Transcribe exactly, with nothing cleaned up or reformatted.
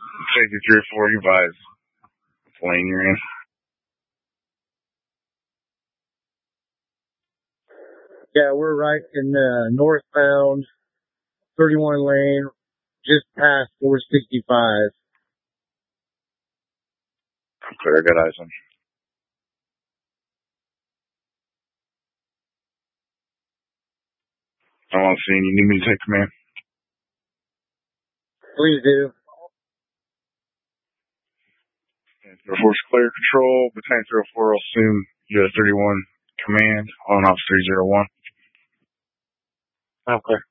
Safety three or four, you advise what lane you're in. Yeah, we're right in the northbound thirty-one lane, just past four sixty-five. I'm clear, I got eyes on you. I'm on scene. You need me to take command? Please do. three oh four is clear control. Battalion three oh four will assume U S thirty-one command on Officer three oh one. Okay.